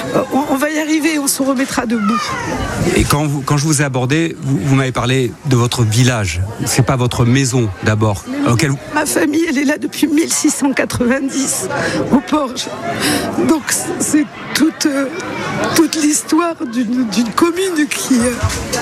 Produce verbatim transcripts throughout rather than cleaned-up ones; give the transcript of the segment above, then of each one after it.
on, on va y arriver, on se remettra debout. Et quand, vous, quand je vous ai abordé, vous, vous m'avez parlé de votre village. C'est pas votre maison d'abord. Auquel... Ma famille, elle est là depuis mille six cent quatre-vingt-dix, au Porge. Donc c'est toute, euh, toute l'histoire d'une, d'une commune qui... Euh...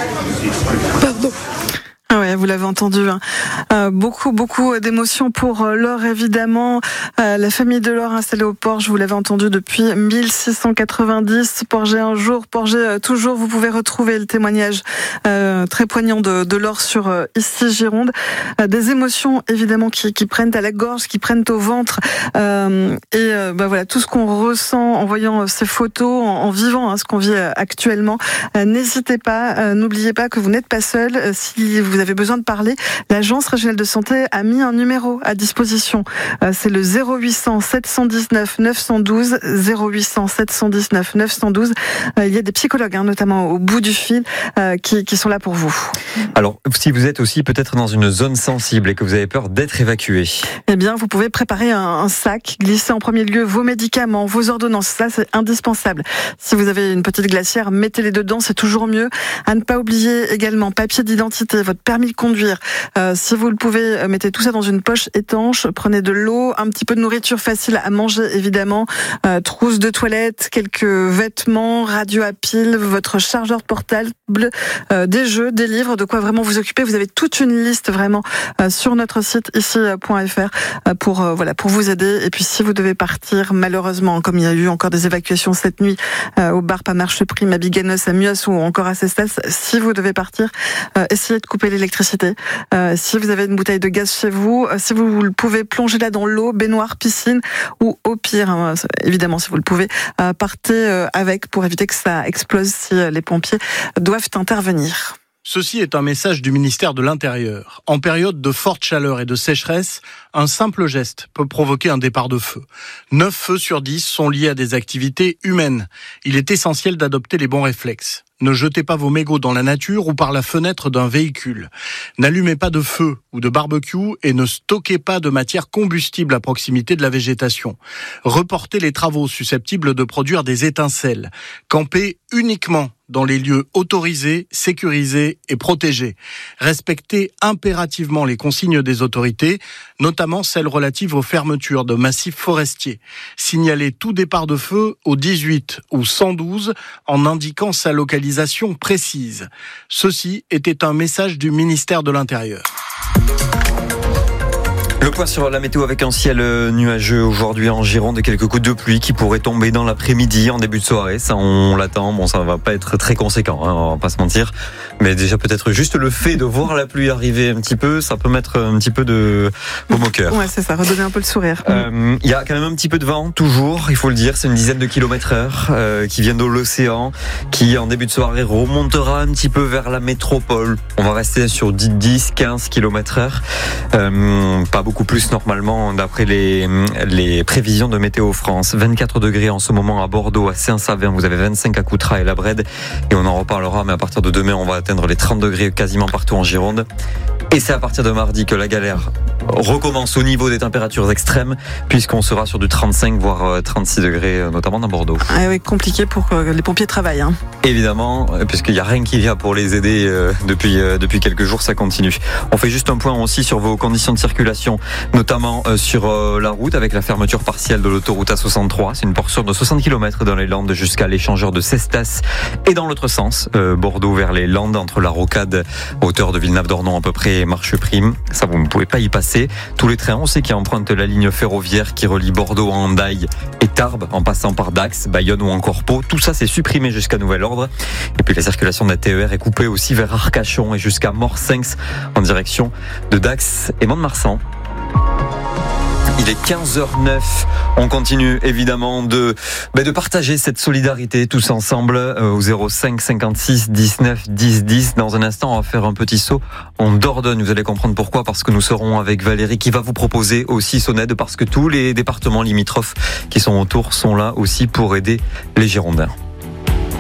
Pardon. Ah ouais, vous l'avez entendu. Hein. Euh, beaucoup, beaucoup d'émotions pour euh, Laure, évidemment. Euh, la famille de Laure installée au Porge, vous l'avez entendu depuis mille six cent quatre-vingt-dix. Porger un jour, Porger euh, toujours. Vous pouvez retrouver le témoignage euh, très poignant de, de Laure sur euh, Ici Gironde. Euh, des émotions, évidemment, qui, qui prennent à la gorge, qui prennent au ventre. Euh, et euh, bah voilà, tout ce qu'on ressent en voyant euh, ces photos, en, en vivant hein, ce qu'on vit euh, actuellement. Euh, n'hésitez pas, euh, n'oubliez pas que vous n'êtes pas seul. Euh, si vous avez besoin de parler, l'Agence régionale de santé a mis un numéro à disposition. Euh, c'est le zéro huit cents sept cent dix-neuf neuf cent douze, zéro huit cents sept cent dix-neuf neuf cent douze. Euh, il y a des psychologues, hein, notamment au bout du fil, euh, qui, qui sont là pour vous. Alors, si vous êtes aussi peut-être dans une zone sensible et que vous avez peur d'être évacué, eh bien, vous pouvez préparer un, un sac, glisser en premier lieu vos médicaments, vos ordonnances. Ça, c'est indispensable. Si vous avez une petite glacière, mettez-les dedans, c'est toujours mieux. À ne pas oublier également papier d'identité, votre permis de conduire. Euh, si vous le pouvez, mettez tout ça dans une poche étanche, prenez de l'eau, un petit peu de nourriture facile à manger évidemment, euh, trousse de toilette, quelques vêtements, radio à pile, votre chargeur portable, euh, des jeux, des livres, de quoi vraiment vous occuper. Vous avez toute une liste vraiment euh, sur notre site ici point f r euh, pour euh, voilà pour vous aider. Et puis si vous devez partir, malheureusement, comme il y a eu encore des évacuations cette nuit euh, au bar Pamarche-Prime, à Biganos, à Muas ou encore à Cestas, si vous devez partir, euh, essayez de couper l'électricité. Euh, si vous avez une bouteille de gaz chez vous, euh, si vous, vous pouvez plonger là dans l'eau, baignoire, piscine, ou au pire, hein, évidemment si vous le pouvez, euh, partez euh, avec pour éviter que ça explose si euh, les pompiers doivent intervenir. Ceci est un message du ministère de l'Intérieur. En période de forte chaleur et de sécheresse, un simple geste peut provoquer un départ de feu. neuf feux sur dix sont liés à des activités humaines. Il est essentiel d'adopter les bons réflexes. Ne jetez pas vos mégots dans la nature ou par la fenêtre d'un véhicule. N'allumez pas de feu ou de barbecue et ne stockez pas de matière combustible à proximité de la végétation. Reportez les travaux susceptibles de produire des étincelles. Campez uniquement dans les lieux autorisés, sécurisés et protégés. Respectez impérativement les consignes des autorités, notamment celles relatives aux fermetures de massifs forestiers. Signalez tout départ de feu au dix-huit ou cent douze en indiquant sa localisation précise. Ceci était un message du ministère de l'Intérieur. Le point sur la météo avec un ciel nuageux aujourd'hui en Gironde et quelques gouttes de pluie qui pourraient tomber dans l'après-midi en début de soirée. Ça, on l'attend. Bon, ça va pas être très conséquent, hein, on va pas se mentir. Mais déjà, peut-être juste le fait de voir la pluie arriver un petit peu, ça peut mettre un petit peu de baume au cœur. Ouais, c'est ça, redonner un peu le sourire. Il euh, y a quand même un petit peu de vent, toujours, il faut le dire. C'est une dizaine de kilomètres heure euh, qui vient de l'océan, qui en début de soirée remontera un petit peu vers la métropole. On va rester sur dix à quinze kilomètres heure. Euh, pas beaucoup plus normalement d'après les, les prévisions de Météo France. vingt-quatre degrés en ce moment à Bordeaux, à Saint-Savin, vous avez vingt-cinq à Coutras et la Brède, et on en reparlera, mais à partir de demain on va atteindre les trente degrés quasiment partout en Gironde. Et c'est à partir de mardi que la galère recommence au niveau des températures extrêmes, puisqu'on sera sur du trente-cinq voire trente-six degrés, notamment dans Bordeaux. Ah oui, compliqué pour que les pompiers travaillent. Hein. Évidemment, puisqu'il n'y a rien qui vient pour les aider euh, depuis, euh, depuis quelques jours, ça continue. On fait juste un point aussi sur vos conditions de circulation, notamment euh, sur euh, la route, avec la fermeture partielle de l'autoroute A soixante-trois. C'est une portion de soixante kilomètres dans les Landes jusqu'à l'échangeur de Cestas, et dans l'autre sens, euh, Bordeaux vers les Landes, entre la Rocade, hauteur de Villeneuve-d'Ornon à peu près, et Marche-Prime. Ça, vous ne pouvez pas y passer. Tous les trains, on sait qu'ils empruntent la ligne ferroviaire qui relie Bordeaux à Hendaye et Tarbes, en passant par Dax, Bayonne ou encore Pau. Tout ça, c'est supprimé jusqu'à nouvel ordre. Et puis la circulation de la T E R est coupée aussi vers Arcachon et jusqu'à Morsinx, en direction de Dax et Mont-de-Marsan. Il est quinze heures neuf. On continue évidemment de, bah, de partager cette solidarité tous ensemble euh, au zéro cinq cinquante-six dix-neuf dix dix. Dans un instant, on va faire un petit saut en Dordogne. Vous allez comprendre pourquoi, parce que nous serons avec Valérie qui va vous proposer aussi son aide, parce que tous les départements limitrophes qui sont autour sont là aussi pour aider les Girondins.